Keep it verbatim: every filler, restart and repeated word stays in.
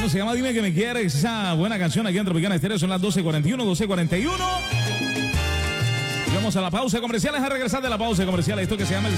se llama Dime que me quieres. Esa buena canción aquí en Tropicana Estéreo. Son las doce cuarenta y uno, doce cuarenta y uno. Vamos a la pausa comercial. Es a regresar de la pausa comercial. Esto que se llama el